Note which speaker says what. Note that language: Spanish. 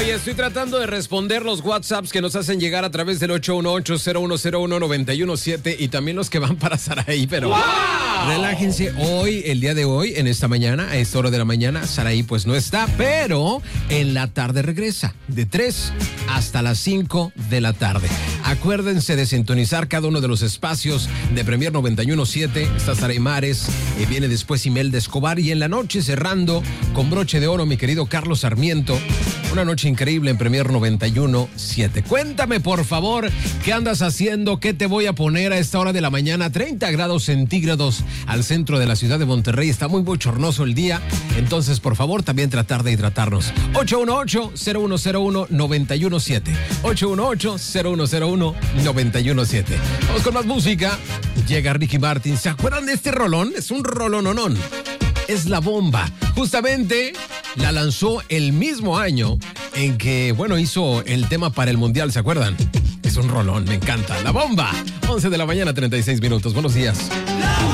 Speaker 1: estoy tratando de responder los WhatsApps que nos hacen llegar a través del 818-0101917 y también los que van para Saraí, pero ¡wow! Relájense. Hoy, el día de hoy, en esta mañana, a esta hora de la mañana, Saraí pues no está, pero en la tarde regresa, de 3 hasta las 5 de la tarde. Acuérdense de sintonizar cada uno de los espacios de Premier 91.7. Está Saraí Mares, viene después Imelda Escobar y en la noche cerrando con broche de oro mi querido Carlos Sarmiento. Una noche increíble en Premier 91.7. Cuéntame, por favor, ¿qué andas haciendo? ¿Qué te voy a poner a esta hora de la mañana? 30 grados centígrados al centro de la ciudad de Monterrey. Está muy bochornoso el día. Entonces, por favor, también tratar de hidratarnos. 818-0101-917. 818-0101-917. Vamos con más música. Llega Ricky Martin. ¿Se acuerdan de este rolón? Es un rolononón. Es La Bomba. Justamente la lanzó el mismo año en que, hizo el tema para el Mundial, ¿se acuerdan? Es un rolón, me encanta. La Bomba. 11 de la mañana, 36 minutos. Buenos días.